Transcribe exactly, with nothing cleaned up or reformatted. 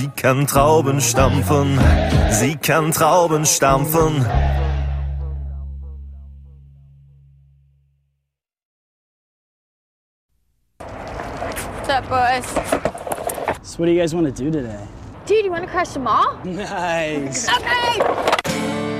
Sie kann Trauben stampfen, sie kann Trauben stampfen. What's up, boys? So what do you guys want to do today? Dude, you want to crush them all? Nice. Okay!